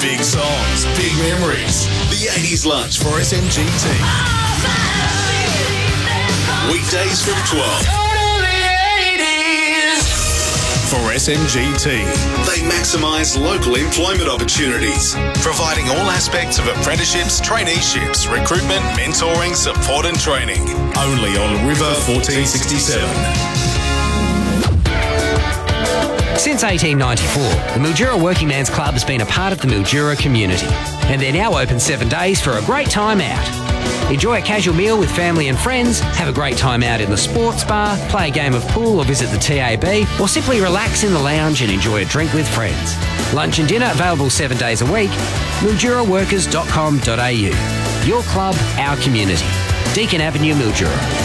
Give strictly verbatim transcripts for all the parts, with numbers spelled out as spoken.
Big songs, big memories. The eighties lunch for S M G T. Weekdays from twelve. For S M G T, they maximise local employment opportunities, providing all aspects of apprenticeships, traineeships, recruitment, mentoring, support and training. Only on River fourteen sixty-seven. Since eighteen ninety-four, the Mildura Working Man's Club has been a part of the Mildura community, and they're now open seven days for a great time out. Enjoy a casual meal with family and friends, have a great time out in the sports bar, play a game of pool or visit the T A B, or simply relax in the lounge and enjoy a drink with friends. Lunch and dinner available seven days a week. mildura workers dot com dot a u. Your club, our community. Deakin Avenue, Mildura.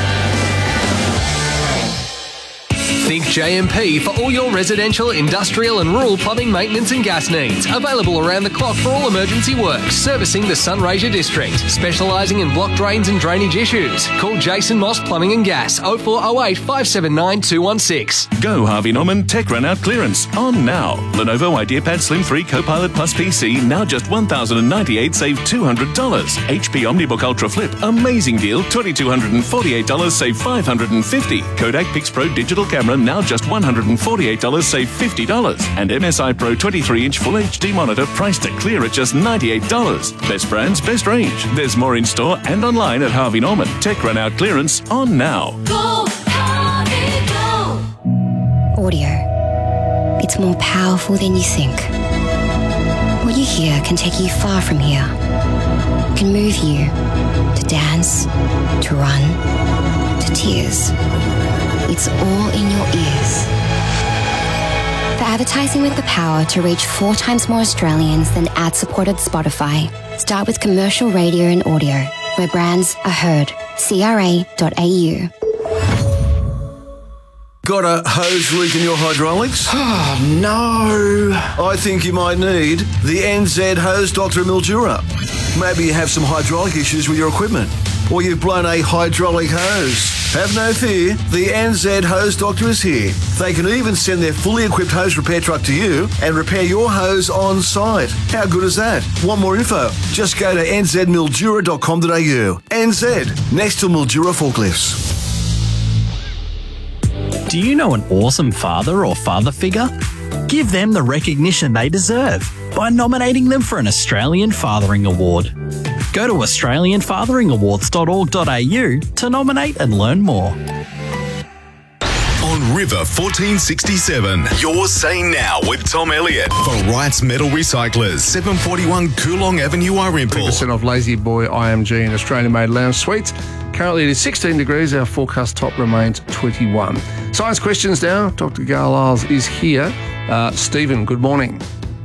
Think J M P for all your residential, industrial and rural plumbing maintenance and gas needs. Available around the clock for all emergency works. Servicing the Sunraysia district. Specialising in block drains and drainage issues. Call Jason Moss Plumbing and Gas oh four oh eight, five seven nine, two one six. Go Harvey Norman Tech Run Out Clearance. On now. Lenovo IdeaPad Slim three Copilot Plus P C now just one thousand ninety-eight dollars, save two hundred dollars. H P OmniBook Ultra Flip, amazing deal, two thousand two hundred forty-eight dollars, save five hundred fifty dollars. Kodak PixPro Digital Camera now just one hundred forty-eight dollars, save fifty dollars. And M S I Pro twenty-three inch Full H D monitor priced to clear at just ninety-eight dollars. Best brands, best range. There's more in store and online at Harvey Norman. Tech Run Out Clearance on now. Go, Harvey, go. Audio. It's more powerful than you think. What you hear can take you far from here. Can move you to dance, to run, to tears. It's all in your ears. For advertising with the power to reach four times more Australians than ad-supported Spotify, start with commercial radio and audio, where brands are heard. C R A dot A U. Got a hose leak in your hydraulics? Oh, no. I think you might need the N Z Hose Doctor Mildura. Maybe you have some hydraulic issues with your equipment, or you've blown a hydraulic hose. Have no fear, the N Z Hose Doctor is here. They can even send their fully equipped hose repair truck to you and repair your hose on site. How good is that? Want more info? Just go to n z mildura dot com dot a u. N Z, next to Mildura Forklifts. Do you know an awesome father or father figure? Give them the recognition they deserve by nominating them for an Australian Fathering Award. Go to australian fathering awards dot org dot a u to nominate and learn more. On River fourteen sixty-seven, your Say Now with Tom Elliott for Wrights Metal Recyclers, seven forty-one Coolong Avenue, Arimpool. three percent off Lazy Boy I M G in Australian-made lounge suites. Currently it is sixteen degrees. Our forecast top remains twenty-one. Science questions now. Doctor Garlisles is here. Uh, Stephen, good morning.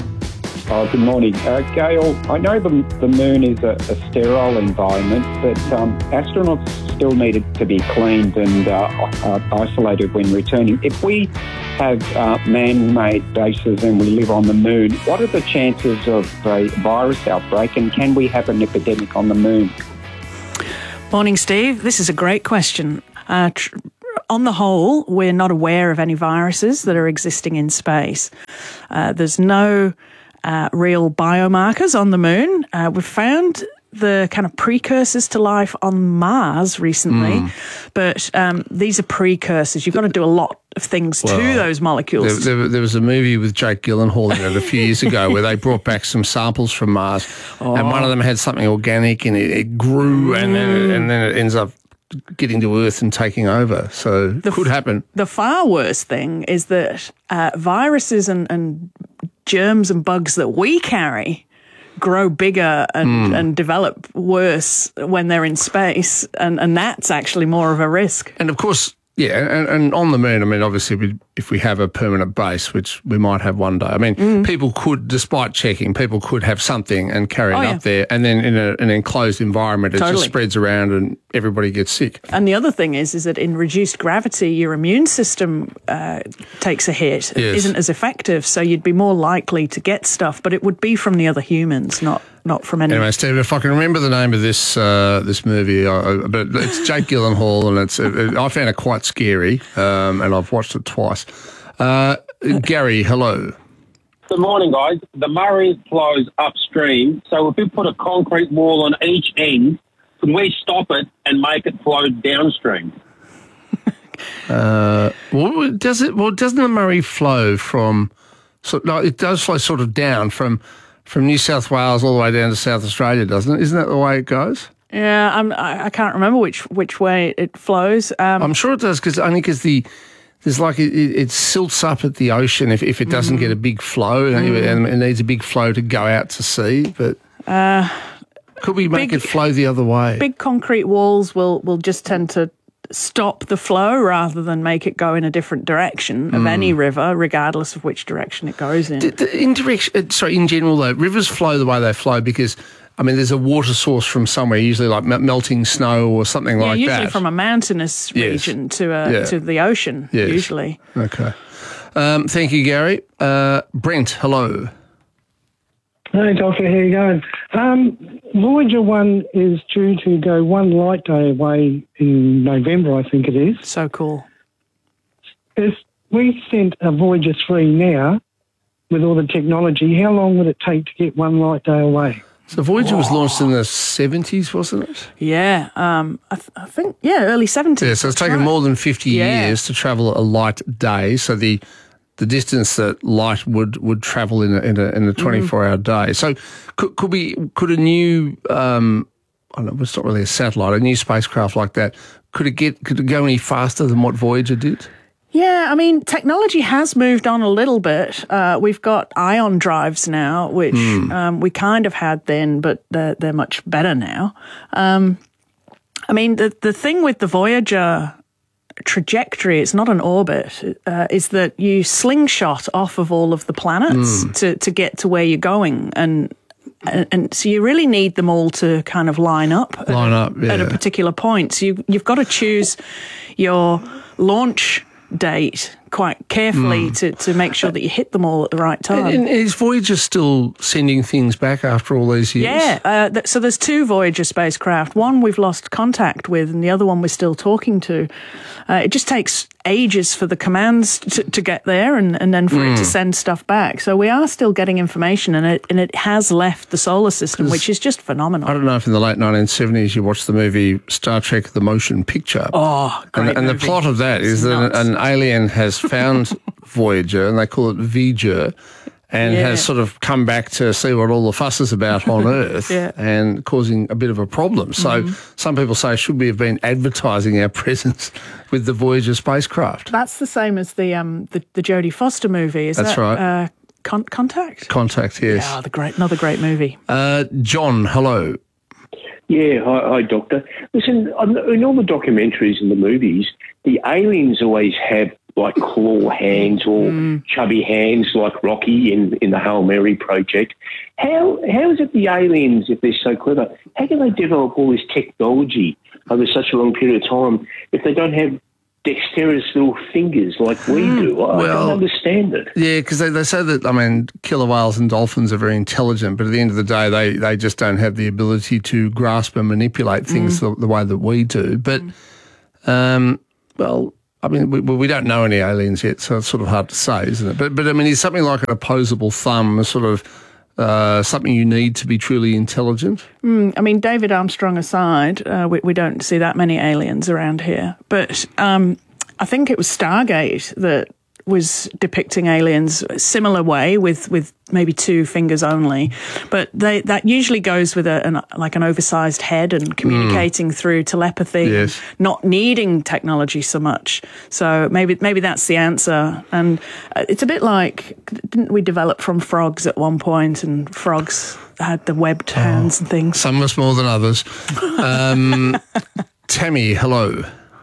Oh, good morning. Uh, Gail, I know the, the moon is a, a sterile environment, but um, astronauts still needed to be cleaned and uh, uh, isolated when returning. If we have uh, man-made bases and we live on the moon, what are the chances of a virus outbreak, and can we have an epidemic on the moon? Morning, Steve. This is a great question. Uh, tr- on the whole, we're not aware of any viruses that are existing in space. Uh, there's no uh, real biomarkers on the moon. Uh, we've found the kind of precursors to life on Mars recently, mm. but um, these are precursors. You've got to do a lot of things well, to those molecules. There, there, there was a movie with Jake Gyllenhaal in it a few years ago where they brought back some samples from Mars, oh. and one of them had something organic and it, it grew, mm. and then it, and then it ends up getting to Earth and taking over. So it could happen. The far worse thing is that uh, viruses and, and germs and bugs that we carry grow bigger and, mm. and develop worse when they're in space, and, and that's actually more of a risk. And of course, yeah, and, and on the moon, I mean, obviously, we, if we have a permanent base, which we might have one day, I mean, mm. people could, despite checking, people could have something and carry it oh, yeah. up there, and then in a, an enclosed environment, it totally. just spreads around and everybody gets sick. And the other thing is, is that in reduced gravity, your immune system uh, takes a hit. It yes. isn't as effective, so you'd be more likely to get stuff, but it would be from the other humans, not not from any. Anyway, Steve, if I can remember the name of this uh, this movie, uh, but it's Jake Gyllenhaal, and it's it, I found it quite scary, um, and I've watched it twice. Uh, Gary, hello. Good morning, guys. The Murray flows upstream, so if we put a concrete wall on each end, can we stop it and make it flow downstream? uh, well, does it? Well, doesn't the Murray flow from? So, no, it does flow sort of down from from New South Wales all the way down to South Australia, doesn't it? Isn't that the way it goes? Yeah, I'm, I I can't remember which which way it flows. Um, I'm sure it does, because only because the there's like it, it silts up at the ocean if if it doesn't mm. get a big flow, mm. and it needs a big flow to go out to sea. But uh, could we make big, it flow the other way? Big concrete walls will will just tend to stop the flow rather than make it go in a different direction of mm. any river, regardless of which direction it goes in. D- d- in direction, sorry, in general though, rivers flow the way they flow because, I mean, there's a water source from somewhere, usually like m- melting snow or something yeah, like usually that. Usually from a mountainous yes. region to a, yeah. to the ocean, yes. usually. Okay. Um, thank you, Gary. Uh, Brent, hello. Hey, Doctor, how you going? Um, Voyager one is due to go one light day away in November, I think it is. So cool. If we sent a Voyager three now, with all the technology, how long would it take to get one light day away? So Voyager was launched in the seventies, wasn't it? Yeah, um, I, th- I think, yeah, early seventies. Yeah, so it's taken right. more than fifty yeah. years to travel a light day. So the the distance that light would, would travel in a, in a, in a twenty-four hour day. So could, could we could a new um, I don't know, it's not really a satellite, a new spacecraft like that, could it get could it go any faster than what Voyager did? Yeah, I mean, technology has moved on a little bit. Uh, we've got ion drives now, which mm. um, we kind of had then, but they're, they're much better now. Um, I mean, the the thing with the Voyager trajectory, it's not an orbit, uh, is that you slingshot off of all of the planets mm. to, to get to where you're going. And, and and so you really need them all to kind of line up, line at, up yeah. at a particular point. So you, you've got to choose your launch date quite carefully mm. to, to make sure that you hit them all at the right time. And, and is Voyager still sending things back after all these years? Yeah, uh, th- so there's two Voyager spacecraft. One we've lost contact with and the other one we're still talking to. Uh, it just takes ages for the commands to, to get there and, and then for mm. it to send stuff back. So we are still getting information and it and it has left the solar system, which is just phenomenal. I don't know if in the late nineteen seventies you watched the movie Star Trek The Motion Picture. Oh, great And, and the plot of that is that an, an alien has found Voyager, and they call it Voyager, and yeah. has sort of come back to see what all the fuss is about on Earth yeah. and causing a bit of a problem. So mm-hmm. some people say, should we have been advertising our presence with the Voyager spacecraft? That's the same as the um the, the Jodie Foster movie, is That's that? right. Uh, Con- Contact? Contact, yes. Yeah, the great, another great movie. Uh, John, hello. Yeah, hi, hi, Doctor. Listen, in all the documentaries and the movies, the aliens always have like claw hands or mm. chubby hands like Rocky in, in the Hail Mary project. How how is it the aliens, if they're so clever, how can they develop all this technology over such a long period of time if they don't have dexterous little fingers like we mm. do? I, well, I don't understand it. Yeah, because they, they say that, I mean, killer whales and dolphins are very intelligent, but at the end of the day, they, they just don't have the ability to grasp and manipulate things mm. the, the way that we do. But, um, well... I mean, we, we don't know any aliens yet, so it's sort of hard to say, isn't it? But, but I mean, is something like an opposable thumb a sort of uh, something you need to be truly intelligent? Mm, I mean, David Armstrong aside, uh, we, we don't see that many aliens around here. But um, I think it was Stargate that was depicting aliens a similar way with, with maybe two fingers only. But they, that usually goes with a, an, like an oversized head and communicating mm. through telepathy, yes. and not needing technology so much. So maybe maybe that's the answer. And it's a bit like, didn't we develop from frogs at one point, and frogs had the webbed hands oh, and things? Some was more than others. Um, Tammy, hello.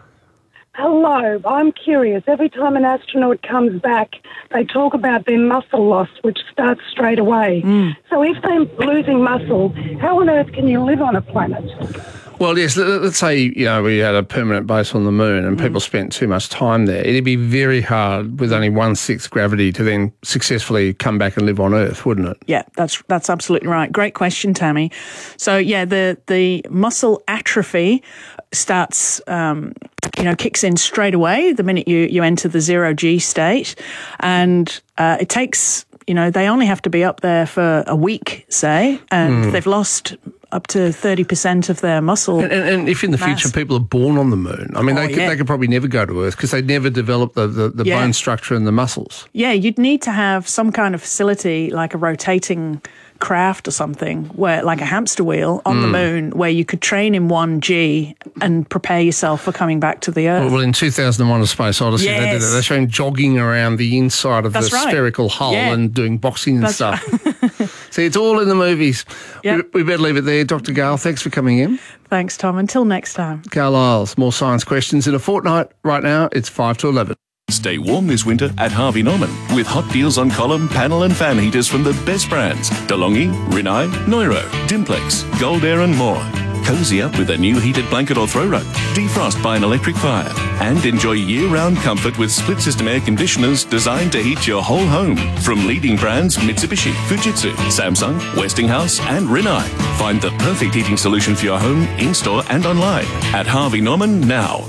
Hello, I'm curious. Every time an astronaut comes back, they talk about their muscle loss, which starts straight away. Mm. So if they're losing muscle, how on earth can you live on a planet? Well, yes, let's say, you know, we had a permanent base on the moon and mm. people spent too much time there. It'd be very hard with only one-sixth gravity to then successfully come back and live on Earth, wouldn't it? Yeah, that's that's absolutely right. Great question, Tammy. So, yeah, the, the muscle atrophy starts, um, you know, kicks in straight away the minute you, you enter the zero-G state. And uh, it takes You know, they only have to be up there for a week, say, and Mm. they've lost up to thirty percent of their muscle. And, and, and if in the mass. future people are born on the moon, I mean, Oh, they, could, yeah. they could probably never go to Earth because they never develop the, the, the Yeah. bone structure and the muscles. Yeah, you'd need to have some kind of facility like a rotating craft or something, where like a hamster wheel on the Mm. moon, where you could train in one G and prepare yourself for coming back to the Earth. Well, in two thousand one, A Space Odyssey, they did it. Yes. They showed him jogging around the inside of That's the right. spherical hull Yeah. and doing boxing and That's stuff. See, it's all in the movies. Yep. We, we better leave it there. Doctor Gale, thanks for coming in. Thanks, Tom. Until next time. Gale Isles, more science questions in a fortnight. Right now, it's five to eleven. Stay warm this winter at Harvey Norman with hot deals on column, panel and fan heaters from the best brands. DeLonghi, Rinnai, Neuro, Dimplex, Gold Air and more. Cozy up with a new heated blanket or throw rug. Defrost by an electric fire. And enjoy year-round comfort with split-system air conditioners designed to heat your whole home. From leading brands Mitsubishi, Fujitsu, Samsung, Westinghouse and Rinnai. Find the perfect heating solution for your home, in-store and online. At Harvey Norman now.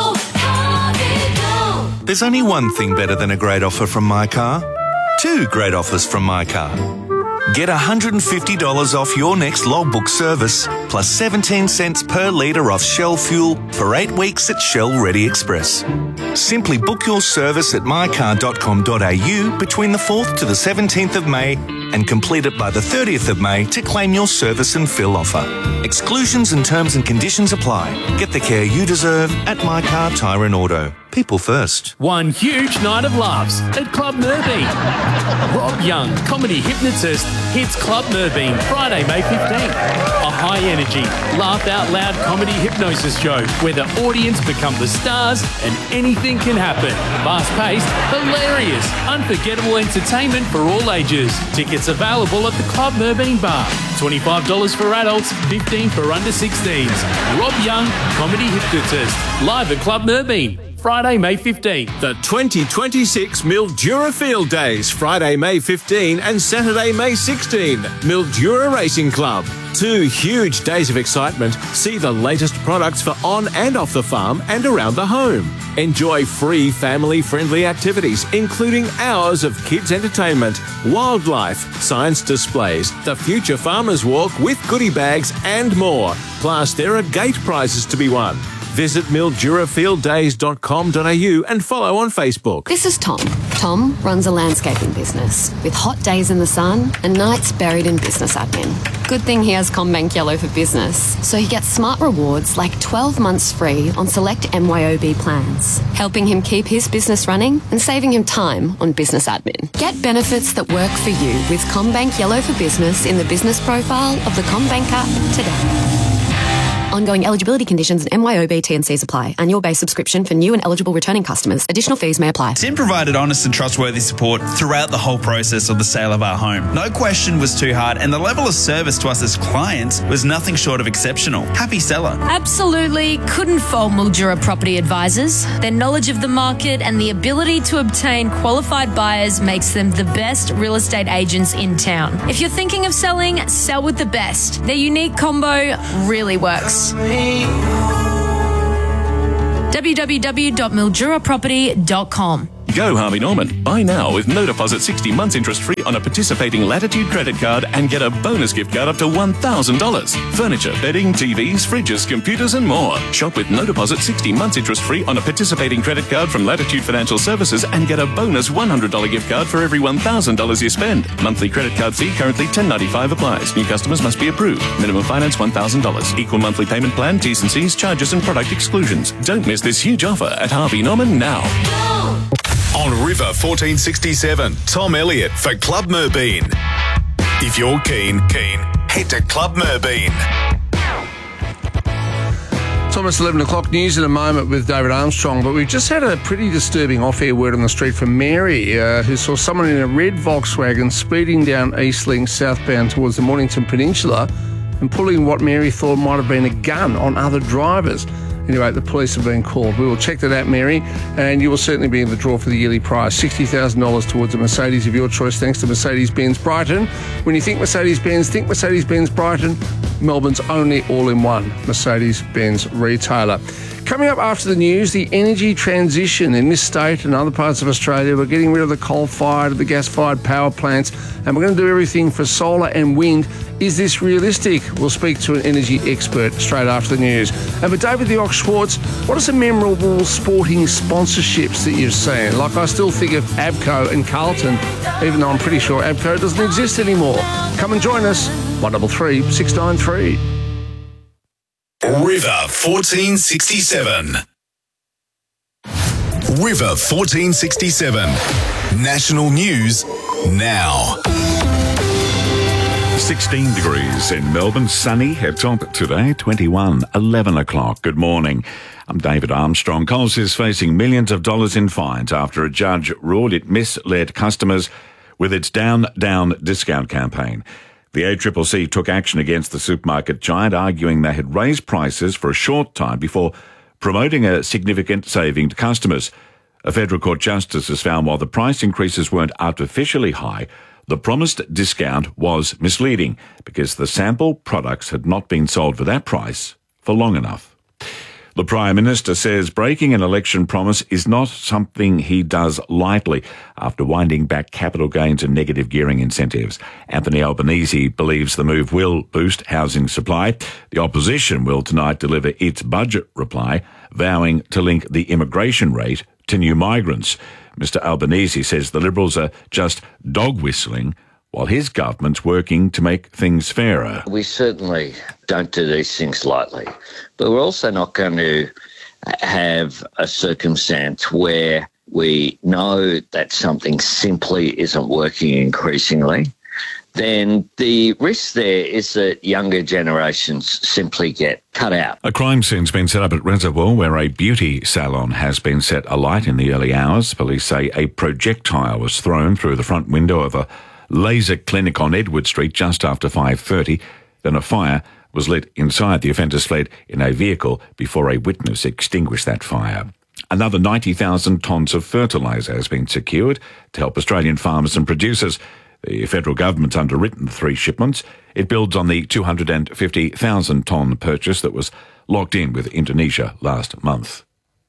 There's only one thing better than a great offer from My Car. Two great offers from My Car. Get one hundred fifty dollars off your next logbook service, plus seventeen cents per litre off Shell fuel for eight weeks at Shell Ready Express. Simply book your service at my car dot com dot a u between the fourth to the seventeenth of May and complete it by the thirtieth of May to claim your service and fill offer. Exclusions and terms and conditions apply. Get the care you deserve at My Car Tyre and Auto. People first. One huge night of laughs at Club Merbeen. Rob Young, comedy hypnotist, hits Club Merbeen Friday, May fifteenth. A high-energy, laugh-out-loud comedy hypnosis show where the audience become the stars and anything can happen. Fast-paced, hilarious, unforgettable entertainment for all ages. Tickets available at the Club Merbeen Bar. twenty-five dollars for adults, fifteen dollars for under sixteens. Rob Young, comedy hypnotist, live at Club Merbeen. Friday, May fifteenth. The twenty twenty-six Mildura Field Days, Friday, May fifteenth and Saturday, May sixteenth. Mildura Racing Club. Two huge days of excitement. See the latest products for on and off the farm and around the home. Enjoy free family-friendly activities, including hours of kids' entertainment, wildlife, science displays, the Future Farmers Walk with goodie bags and more. Plus, there are gate prizes to be won. Visit mildura field days dot com dot a u and follow on Facebook. This is Tom. Tom runs a landscaping business with hot days in the sun and nights buried in business admin. Good thing he has CommBank Yellow for Business, so he gets smart rewards like twelve months free on select M Y O B plans, helping him keep his business running and saving him time on business admin. Get benefits that work for you with CommBank Yellow for Business in the business profile of the CommBank app today. Ongoing eligibility conditions and M Y O B T and Cs apply. Annual base subscription for new and eligible returning customers. Additional fees may apply. Tim provided honest and trustworthy support throughout the whole process of the sale of our home. No question was too hard, and the level of service to us as clients was nothing short of exceptional. Happy seller. Absolutely couldn't fault Mildura Property Advisors. Their knowledge of the market and the ability to obtain qualified buyers makes them the best real estate agents in town. If you're thinking of selling, sell with the best. Their unique combo really works. w w w dot mildura property dot com. Go Harvey Norman. Buy now with no deposit, sixty months interest free on a participating Latitude credit card and get a bonus gift card up to one thousand dollars. Furniture, bedding, T Vs, fridges, computers and more. Shop with no deposit, sixty months interest free on a participating credit card from Latitude Financial Services and get a bonus one hundred dollars gift card for every one thousand dollars you spend. Monthly credit card fee currently ten ninety-five applies. New customers must be approved. Minimum finance one thousand dollars. Equal monthly payment plan, T's and C's, charges and product exclusions. Don't miss this huge offer at Harvey Norman now. On River fourteen sixty-seven, Tom Elliott for Club Merbeen. If you're keen, keen, head to Club Merbeen. It's almost eleven o'clock. News in a moment with David Armstrong, but we've just had a pretty disturbing off-air word on the street from Mary, uh, who saw someone in a red Volkswagen speeding down East Link southbound towards the Mornington Peninsula and pulling what Mary thought might have been a gun on other drivers. Anyway, the police have been called. We will check that out, Mary, and you will certainly be in the draw for the yearly prize, sixty thousand dollars towards a Mercedes of your choice, thanks to Mercedes-Benz Brighton. When you think Mercedes-Benz, think Mercedes-Benz Brighton. Melbourne's only all-in-one Mercedes-Benz retailer. Coming up after the news, the energy transition in this state and other parts of Australia. We're getting rid of the coal-fired, the gas-fired power plants, and we're going to do everything for solar and wind. Is this realistic? We'll speak to an energy expert straight after the news. And for David the Ox Schwartz, what are some memorable sporting sponsorships that you've seen? Like, I still think of Abco and Carlton, even though I'm pretty sure Abco doesn't exist anymore. Come and join us, one double three six nine three. River fourteen sixty-seven. River fourteen sixty-seven. National news now. sixteen degrees in Melbourne, sunny at top today, twenty-one, eleven o'clock. Good morning. I'm David Armstrong. Coles is facing millions of dollars in fines after a judge ruled it misled customers with its Down, Down discount campaign. The A C C C took action against the supermarket giant, arguing they had raised prices for a short time before promoting a significant saving to customers. A federal court justice has found while the price increases weren't artificially high, the promised discount was misleading because the sample products had not been sold for that price for long enough. The Prime Minister says breaking an election promise is not something he does lightly after winding back capital gains and negative gearing incentives. Anthony Albanese believes the move will boost housing supply. The opposition will tonight deliver its budget reply, vowing to link the immigration rate to new migrants. Mister Albanese says the Liberals are just dog whistling while his government's working to make things fairer. We certainly don't do these things lightly, but we're also not going to have a circumstance where we know that something simply isn't working increasingly. Then the risk there is that younger generations simply get cut out. A crime scene's been set up at Reservoir where a beauty salon has been set alight in the early hours. Police say a projectile was thrown through the front window of a laser clinic on Edward Street just after five thirty. Then a fire was lit inside. The offenders fled in a vehicle before a witness extinguished that fire. Another ninety thousand tonnes of fertiliser has been secured to help Australian farmers and producers. The federal government's underwritten the three shipments. It builds on the two hundred fifty thousand tonne purchase that was locked in with Indonesia last month.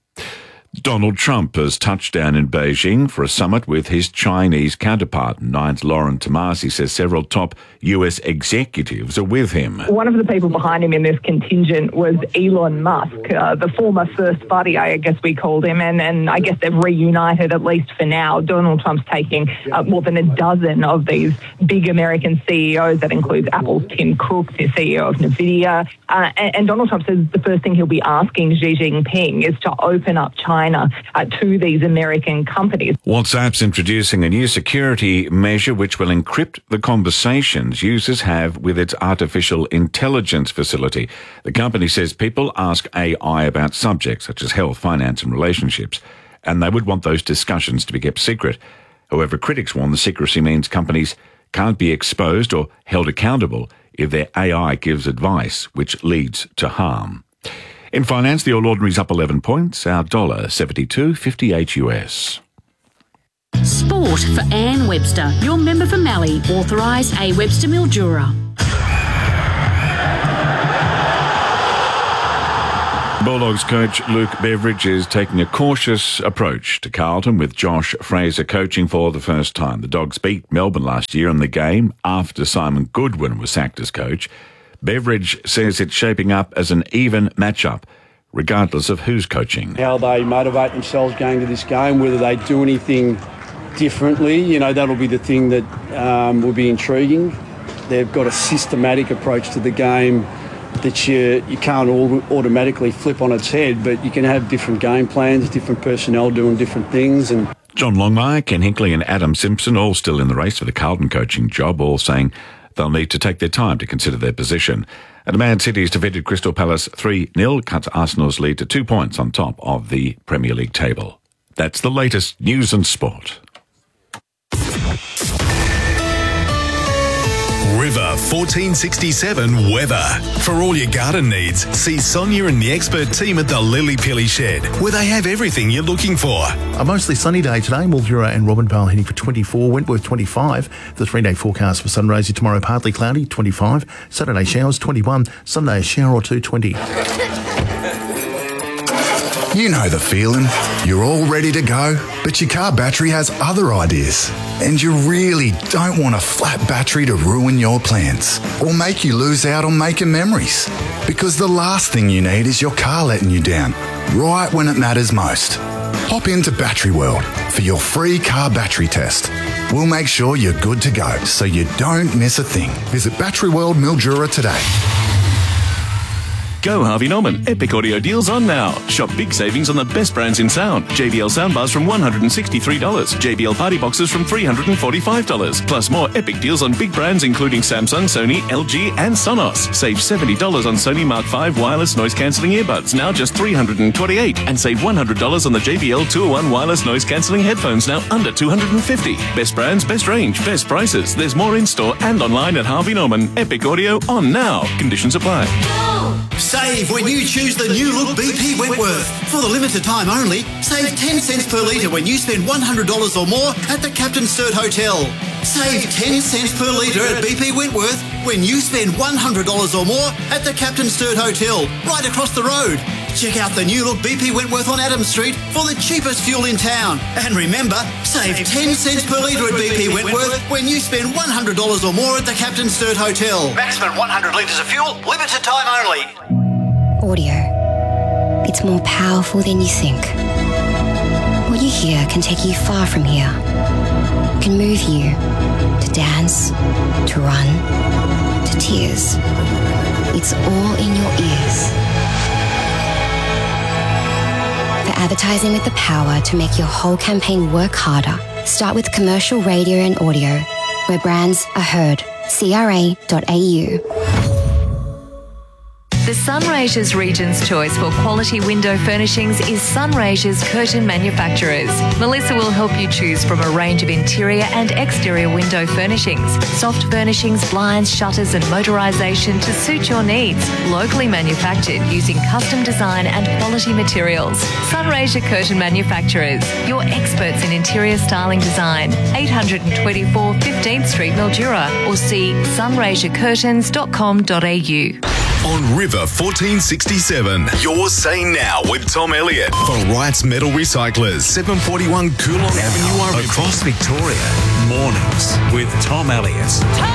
Donald Trump has touched down in Beijing for a summit with his Chinese counterpart. Nine's Lauren Tomasi says several top U S executives are with him. One of the people behind him in this contingent was Elon Musk, uh, the former first buddy, I guess we called him, and, and I guess they've reunited, at least for now. Donald Trump's taking uh, more than a dozen of these big American C E Os. That includes Apple's Tim Cook, the C E O of NVIDIA. Uh, and, and Donald Trump says the first thing he'll be asking Xi Jinping is to open up China Uh, to these American companies. WhatsApp's introducing a new security measure which will encrypt the conversations users have with its artificial intelligence facility. The company says people ask A I about subjects such as health, finance and relationships, and they would want those discussions to be kept secret. However, critics warn the secrecy means companies can't be exposed or held accountable if their A I gives advice which leads to harm. In finance, the All Ordinary's up eleven points, our dollar seventy-two fifty-eight U S. Sport for Anne Webster, your member for Mallee, authorised A Webster Mildura. Bulldogs coach Luke Beveridge is taking a cautious approach to Carlton with Josh Fraser coaching for the first time. The Dogs beat Melbourne last year in the game after Simon Goodwin was sacked as coach. Beveridge says it's shaping up as an even matchup, regardless of who's coaching. How they motivate themselves going to this game, whether they do anything differently, you know, that'll be the thing that um, will be intriguing. They've got a systematic approach to the game that you, you can't all automatically flip on its head, but you can have different game plans, different personnel doing different things. And John Longmire, Ken Hinkley and Adam Simpson all still in the race for the Carlton coaching job, all saying they'll need to take their time to consider their position. And Man City's defeated Crystal Palace three nil, cut Arsenal's lead to two points on top of the Premier League table. That's the latest news and sport. River fourteen sixty-seven weather. For all your garden needs, see Sonia and the expert team at the Lily Pilly Shed, where they have everything you're looking for. A mostly sunny day today. Mildura and Robinvale heading for twenty-four, Wentworth twenty-five. The three-day forecast for Sunraysia tomorrow, partly cloudy, twenty-five. Saturday showers, twenty-one. Sunday a shower or two, twenty. You know the feeling. You're all ready to go, but your car battery has other ideas. And you really don't want a flat battery to ruin your plans or make you lose out on making memories. Because the last thing you need is your car letting you down, right when it matters most. Hop into Battery World for your free car battery test. We'll make sure you're good to go so you don't miss a thing. Visit Battery World Mildura today. Go Harvey Norman. Epic audio deals on now. Shop big savings on the best brands in sound. J B L soundbars from one hundred sixty-three dollars. J B L party boxes from three hundred forty-five dollars. Plus more epic deals on big brands including Samsung, Sony, L G and Sonos. Save seventy dollars on Sony Mark five wireless noise cancelling earbuds, now just three hundred twenty-eight dollars. And save one hundred dollars on the J B L two oh one wireless noise cancelling headphones, now under two hundred fifty dollars. Best brands, best range, best prices. There's more in store and online at Harvey Norman. Epic audio on now. Conditions apply. Save when you choose the new look B P Wentworth. For the limited time only, save ten cents per litre when you spend one hundred dollars or more at the Captain Sturt Hotel. Save ten cents per litre at B P Wentworth when you spend one hundred dollars or more at the Captain Sturt Hotel, right across the road. Check out the new look B P Wentworth on Adams Street for the cheapest fuel in town. And remember, save ten cents per litre at B P Wentworth when you spend one hundred dollars or more at the Captain Sturt Hotel. Maximum one hundred litres of fuel, limited time only. Audio. It's more powerful than you think. What you hear can take you far from here. Can move you to dance, to run, to tears. It's all in your ears. For advertising with the power to make your whole campaign work harder, start with commercial radio and audio, where brands are heard. C R A dot A U. The Sunraysia's Region's choice for quality window furnishings is Sunraysia's Curtain Manufacturers. Melissa will help you choose from a range of interior and exterior window furnishings, soft furnishings, blinds, shutters and motorisation to suit your needs. Locally manufactured using custom design and quality materials. Sunraysia Curtain Manufacturers, your experts in interior styling design. eight twenty-four fifteenth Street, Mildura, or see sunraysia curtains dot com dot a u. On River fourteen sixty-seven, you're saying now with Tom Elliott for Wright's Metal Recyclers, seven forty-one Coolon Avenue, Orange. Across Victoria, mornings with Tom Elliott.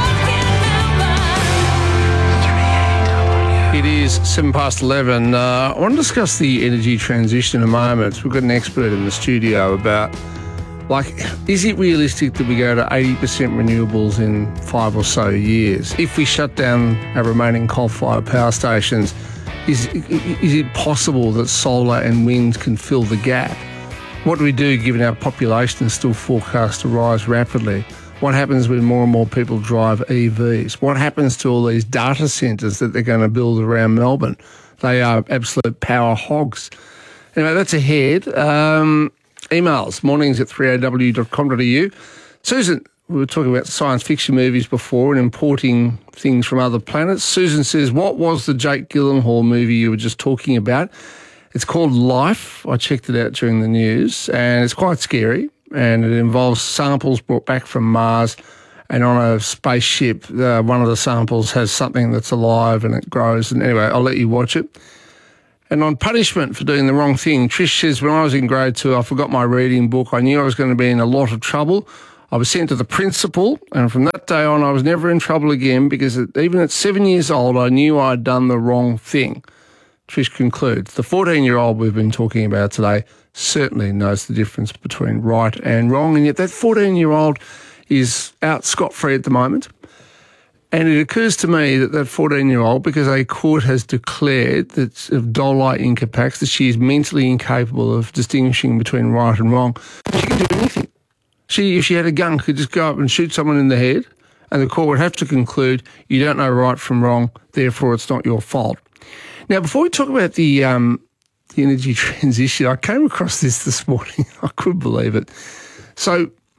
It is seven past eleven. Uh, I want to discuss the energy transition in a moment. We've got an expert in the studio about, like, is it realistic that we go to eighty percent renewables in five or so years? If we shut down our remaining coal-fired power stations, is, is it possible that solar and wind can fill the gap? What do we do given our population is still forecast to rise rapidly? What happens when more and more people drive E Vs? What happens to all these data centres that they're going to build around Melbourne? They are absolute power hogs. Anyway, that's ahead. Um... Emails, mornings at three a w dot com dot a u. Susan, we were talking about science fiction movies before and importing things from other planets. Susan says, what was the Jake Gyllenhaal movie you were just talking about? It's called Life. I checked it out during the news, and it's quite scary, and it involves samples brought back from Mars, and on a spaceship, uh, one of the samples has something that's alive and it grows. And anyway, I'll let you watch it. And on punishment for doing the wrong thing, Trish says, when I was in grade two, I forgot my reading book. I knew I was going to be in a lot of trouble. I was sent to the principal, and from that day on, I was never in trouble again because even at seven years old, I knew I'd done the wrong thing. Trish concludes, the fourteen-year-old we've been talking about today certainly knows the difference between right and wrong, and yet that fourteen-year-old is out scot-free at the moment. And it occurs to me that that fourteen-year-old, because a court has declared that of Dole Incapax, that she is mentally incapable of distinguishing between right and wrong, she can do anything. She, if she had a gun, could just go up and shoot someone in the head, and the court would have to conclude you don't know right from wrong, therefore it's not your fault. Now, before we talk about the um, the energy transition, I came across this this morning. I couldn't believe it. So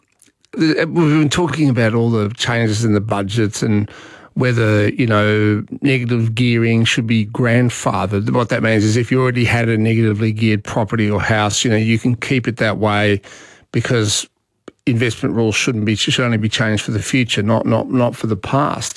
we've been talking about all the changes in the budgets and whether, you know, negative gearing should be grandfathered. What that means is if you already had a negatively geared property or house, you know, you can keep it that way because investment rules shouldn't be should only be changed for the future, not not not for the past.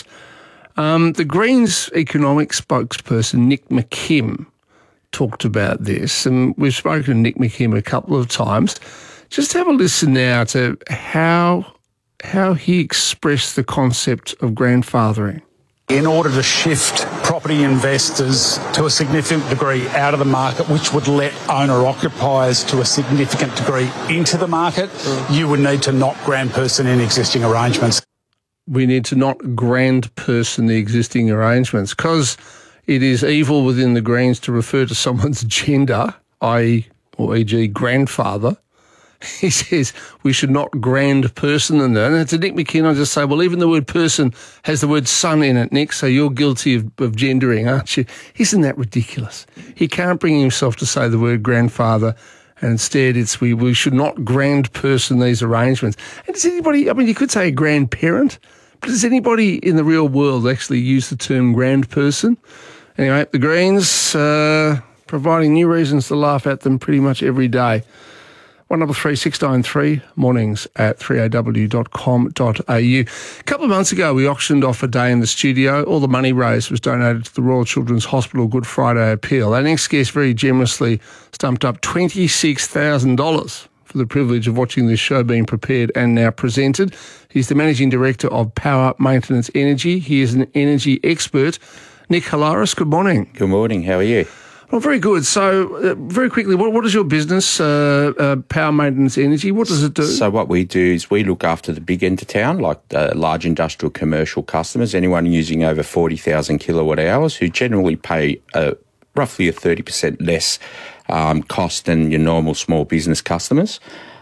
Um, the Greens economic spokesperson Nick McKim talked about this, and we've spoken to Nick McKim a couple of times. Just have a listen now to how how he expressed the concept of grandfathering. In order to shift property investors to a significant degree out of the market, which would let owner-occupiers to a significant degree into the market, you would need to not grandperson in existing arrangements. We need to not grandperson the existing arrangements because it is evil within the Greens to refer to someone's gender, that is, or for example, grandfather. He says we should not grand person in there. And to Nick McKim, I just say, well, even the word person has the word son in it, Nick, so you're guilty of, of gendering, aren't you? Isn't that ridiculous? He can't bring himself to say the word grandfather, and instead it's we, we should not grand person these arrangements. And does anybody, I mean, you could say a grandparent, but does anybody in the real world actually use the term grand person? Anyway, the Greens uh, providing new reasons to laugh at them pretty much every day. one double three six nine three, mornings at three a w dot com dot a u. A couple of months ago, we auctioned off a day in the studio. All the money raised was donated to the Royal Children's Hospital Good Friday Appeal. And next guest very generously stumped up twenty-six thousand dollars for the privilege of watching this show being prepared and now presented. He's the Managing Director of Power Maintenance Energy. He is an energy expert. Nick Halaris, good morning. Good morning. How are you? Well, very good. So, uh, very quickly, what, what is your business, uh, uh, Power Maintenance Energy? What does it do? So what we do is we look after the big end of town, like uh, large industrial commercial customers, anyone using over forty thousand kilowatt hours, who generally pay uh, roughly a thirty percent less um, cost than your normal small business customers.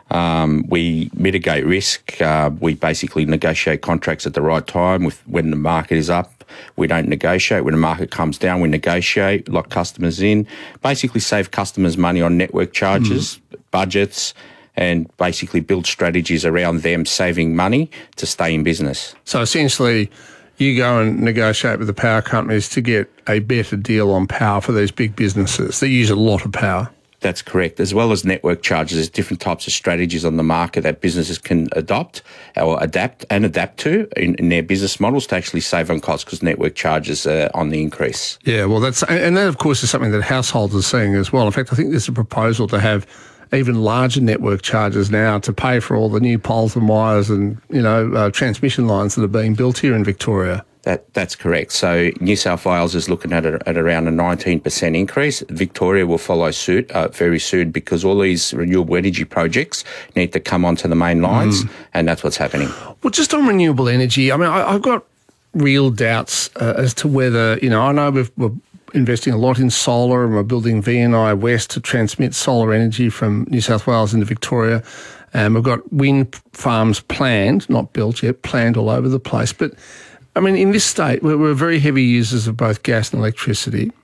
Um, we mitigate risk. Uh, we basically negotiate contracts at the right time with when the market is up. We don't negotiate. When the market comes down, we negotiate, lock customers in, basically save customers money on network charges, mm. budgets, and basically build strategies around them saving money to stay in business. So essentially, you go and negotiate with the power companies to get a better deal on power for these big businesses that use a lot of power. That's correct. As well as network charges, there's different types of strategies on the market that businesses can adopt or adapt and adapt to in, in their business models to actually save on costs because network charges are on the increase. Yeah, well, that's and that, of course, is something that households are seeing as well. In fact, I think there's a proposal to have even larger network charges now to pay for all the new poles and wires and, you know, uh, transmission lines that are being built here in Victoria. That That's correct. So New South Wales is looking at, a, at around a nineteen percent increase. Victoria will follow suit uh, very soon because all these renewable energy projects need to come onto the main lines, mm. and that's what's happening. Well, just on renewable energy, I mean, I, I've got real doubts uh, as to whether, you know, I know we've, we're investing a lot in solar and we're building V N I West to transmit solar energy from New South Wales into Victoria. And we've got wind farms planned, not built yet, planned all over the place. But I mean, in this state, we're, we're very heavy users of both gas and electricity.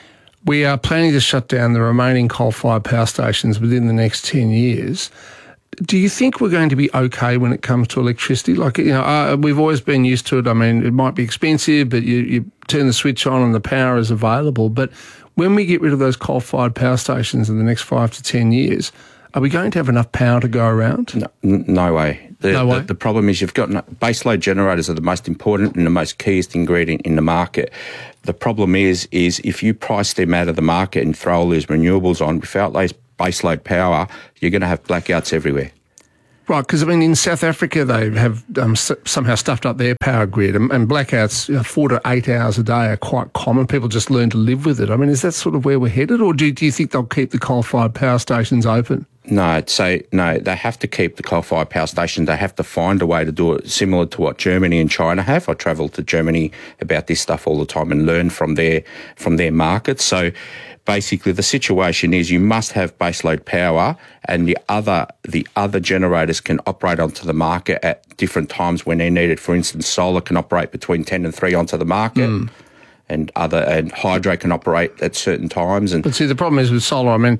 We are planning to shut down the remaining coal-fired power stations within the next ten years. Do you think we're going to be okay when it comes to electricity? Like, you know, uh, we've always been used to it. I mean, it might be expensive, but you, you turn the switch on and the power is available. But when we get rid of those coal-fired power stations in the next five to ten years, are we going to have enough power to go around? No, no way. The, no way. The, the problem is you've got no, baseload generators are the most important and the most keyest ingredient in the market. The problem is, is if you price them out of the market and throw all these renewables on without those baseload power, you're going to have blackouts everywhere. Right, because, I mean, in South Africa, they have um, s- somehow stuffed up their power grid, and, and blackouts, you know, four to eight hours a day are quite common. People just learn to live with it. I mean, is that sort of where we're headed, or do, do you think they'll keep the coal-fired power stations open? No, so no, they have to keep the coal-fired power stations. They have to find a way to do it similar to what Germany and China have. I travel to Germany about this stuff all the time and learn from their from their markets. So basically, the situation is you must have baseload power, and the other the other generators can operate onto the market at different times when they're needed. For instance, solar can operate between ten and three onto the market. Mm. And other and hydro can operate at certain times. And but see, the problem is with solar. I mean,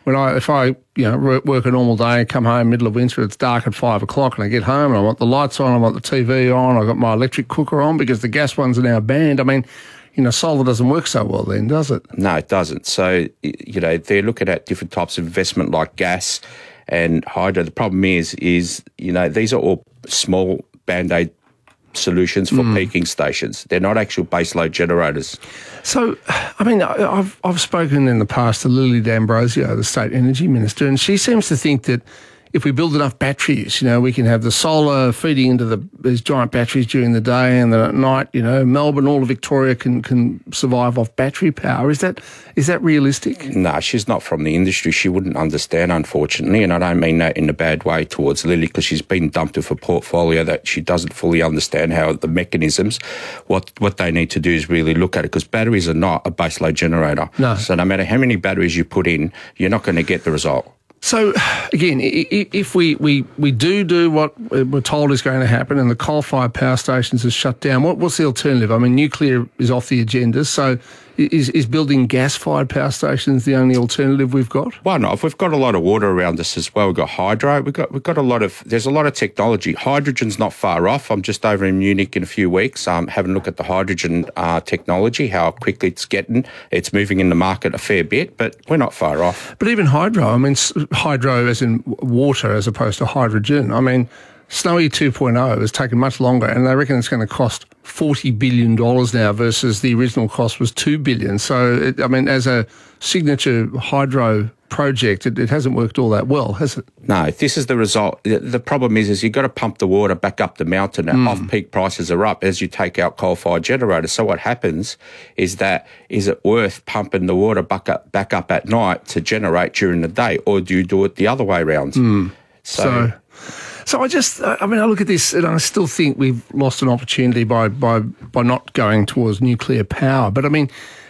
when I if I you know work a normal day, come home middle of winter, it's dark at five o'clock, and I get home and I want the lights on, I want the T V on, I've got my electric cooker on because the gas ones are now banned. I mean, you know, solar doesn't work so well then, does it? No, it doesn't. So, you know, they're looking at different types of investment like gas and hydro. The problem is, is you know, these are all small Band-Aid solutions for mm. peaking stations. They're not actual baseload generators. So, I mean, I've I've spoken in the past to Lily D'Ambrosio, the State Energy Minister, and she seems to think that if we build enough batteries, you know, we can have the solar feeding into the these giant batteries during the day, and then at night, you know, Melbourne, all of Victoria can can survive off battery power. Is that is that realistic? No, she's not from the industry. She wouldn't understand, unfortunately, and I don't mean that in a bad way towards Lily, because she's been dumped with a portfolio that she doesn't fully understand how the mechanisms. What what they need to do is really look at it, because batteries are not a baseload generator. No. So no matter how many batteries you put in, you're not going to get the result. So, again, if we, we, we do do what we're told is going to happen and the coal-fired power stations are shut down, what, what's the alternative? I mean, nuclear is off the agenda, so is, is building gas-fired power stations the only alternative we've got? Well, no, we've got a lot of water around us as well. We've got hydro. We've got we've got a lot of, there's a lot of technology. Hydrogen's not far off. I'm just over in Munich in a few weeks, um, having a look at the hydrogen uh, technology, how quickly it's getting. It's moving in the market a fair bit, but we're not far off. But even hydro, I mean, hydro as in water as opposed to hydrogen. I mean, Snowy two point oh has taken much longer, and they reckon it's going to cost forty billion dollars now versus the original cost was two billion dollars. So, it, I mean, as a signature hydro project, it, it hasn't worked all that well, has it? No, this is the result. The, the problem is, is you've got to pump the water back up the mountain, and mm. off-peak prices are up as you take out coal-fired generators. So what happens is that, is it worth pumping the water back up, back up at night to generate during the day, or do you do it the other way around? Mm. So... so So I just, I mean, I look at this and I still think we've lost an opportunity by by, by not going towards nuclear power. But I mean,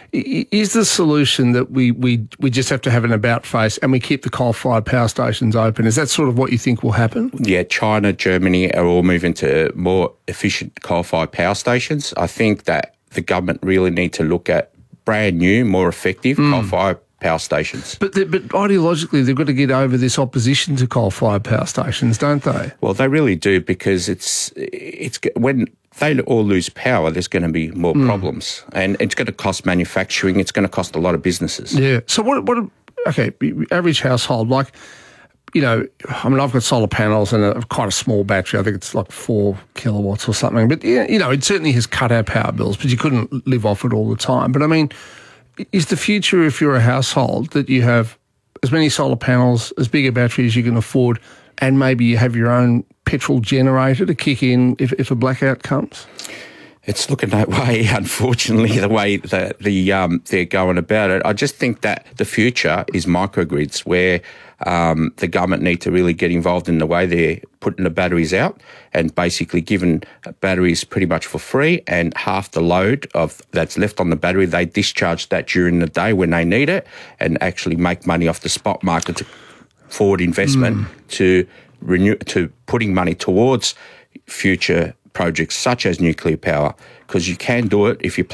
is the solution that we, we, we just have to have an about face and we keep the coal-fired power stations open? Is that sort of what you think will happen? Yeah, China, Germany are all moving to more efficient coal-fired power stations. I think that the government really need to look at brand new, more effective mm. coal-fired power stations. But the, but ideologically, they've got to get over this opposition to coal-fired power stations, don't they? Well, they really do, because it's it's when they all lose power, there's going to be more mm. problems, and it's going to cost manufacturing. It's going to cost a lot of businesses. Yeah. So what? What? Okay, average household, like, you know, I mean, I've got solar panels and a quite a small battery. I think it's like four kilowatts or something. But you know, it certainly has cut our power bills, but you couldn't live off it all the time. But I mean, is the future, if you're a household, that you have as many solar panels, as big a battery as you can afford, and maybe you have your own petrol generator to kick in if, if a blackout comes? It's looking that way, unfortunately, the way that the um, they're going about it. I just think that the future is microgrids, where um, the government need to really get involved in the way they're putting the batteries out, and basically giving batteries pretty much for free, and half the load of that's left on the battery, they discharge that during the day when they need it, and actually make money off the spot market to forward investment mm. to renew to putting money towards future projects such as nuclear power, because you can do it if you